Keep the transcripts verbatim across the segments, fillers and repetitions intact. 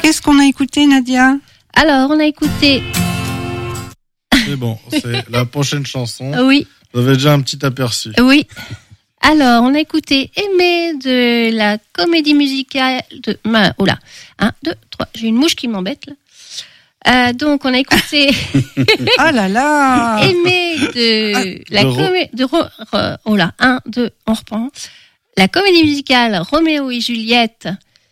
Qu'est-ce qu'on a écouté, Nadia ? Alors, on a écouté... C'est bon, c'est la prochaine chanson. Oui. Vous avez déjà un petit aperçu. Oui. Alors, on a écouté Aimer de la comédie musicale de... Oh là, un, deux, trois, j'ai une mouche qui m'embête là. Euh, donc, on a écouté... Oh là là. Aimer de Ah, la de Ro- comédie... De... Ro- Ro- Oh là, un, deux, on reprend. La comédie musicale Roméo et Juliette,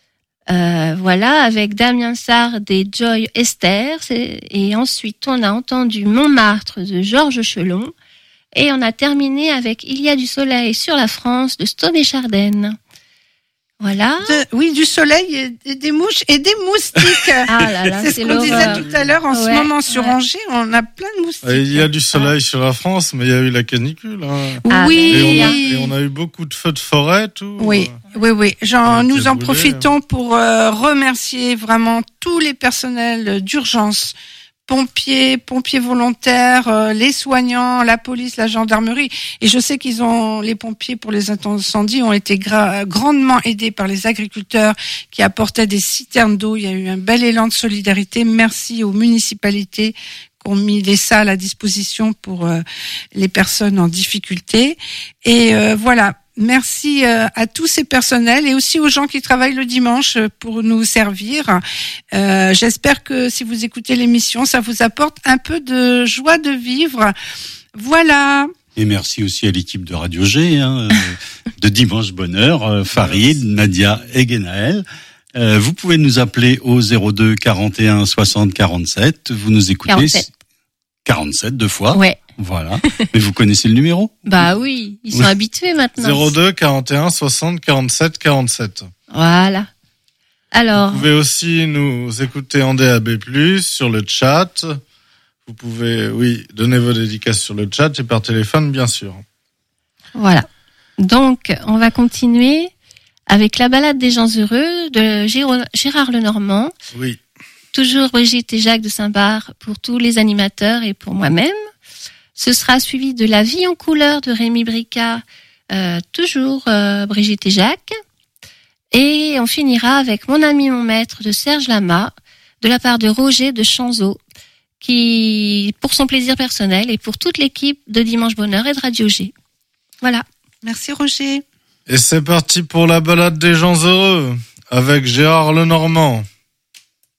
euh, voilà, avec Damien Sarr et Joy Esther. C'est... Et ensuite, on a entendu Montmartre de Georges Chelon. Et on a terminé avec Il y a du soleil sur la France de Stone et Chardenne. Voilà. De- oui, du soleil, et des mouches et des moustiques. Ah là là, c'est c'est ce qu'on l'horreur. disait tout à l'heure. En ce Ouais, moment, sur ouais. Angers, on a plein de moustiques. Il y a du soleil sur la France, mais il y a eu la canicule. Hein. Ah, Oui. Et, on a, oui. et on a eu beaucoup de feux de forêt, tout. Oui, oui, oui. Genre, On a été nous en brûlés. profitons pour euh, remercier vraiment tous les personnels d'urgence, pompiers, pompiers volontaires, euh, les soignants, la police, la gendarmerie. Et je sais qu'ils ont, les pompiers pour les incendies ont été gra- grandement aidés par les agriculteurs qui apportaient des citernes d'eau. Il y a eu un bel élan de solidarité. Merci aux municipalités qui ont mis les salles à disposition pour euh, les personnes en difficulté. Et euh, voilà. Merci euh, à tous ces personnels et aussi aux gens qui travaillent le dimanche pour nous servir. Euh, j'espère que si vous écoutez l'émission, ça vous apporte un peu de joie de vivre. Voilà. Et merci aussi à l'équipe de Radio G, hein, de Dimanche Bonheur, euh, Farid, Nadia et Genaël. Euh, vous pouvez nous appeler au zéro deux quarante et un soixante quarante-sept. Vous nous écoutez. quarante-sept. quarante-sept, deux fois. Ouais. Voilà. Mais vous connaissez le numéro? Bah oui, ils sont Oui. habitués maintenant. zéro deux quarante et un soixante quarante-sept quarante-sept. Voilà. Alors, Vous pouvez aussi nous écouter en D A B plus, sur le chat. Vous pouvez, oui, donner vos dédicaces sur le chat et par téléphone, bien sûr. voilà. Donc, on va continuer avec la balade des gens heureux de Géro- Gérard Lenormand. Oui. Toujours Brigitte et Jacques de Saint-Bar pour tous les animateurs et pour moi-même. Ce sera suivi de La vie en couleur de Rémi Bricard, euh, toujours euh, Brigitte et Jacques. Et on finira avec Mon ami, mon maître de Serge Lama, de la part de Roger de Chanzeau, qui, pour son plaisir personnel et pour toute l'équipe de Dimanche Bonheur et de Radio G. Voilà. Merci Roger. Et c'est parti pour la balade des gens heureux avec Gérard Lenormand.